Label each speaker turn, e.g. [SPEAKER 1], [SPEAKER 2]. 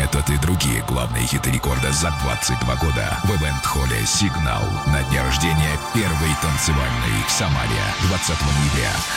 [SPEAKER 1] Этот и другие главные хиты рекорда за 22 года в ивент-холле «Сигнал» на дне рождения первой танцевальной в Самаре 20 ноября.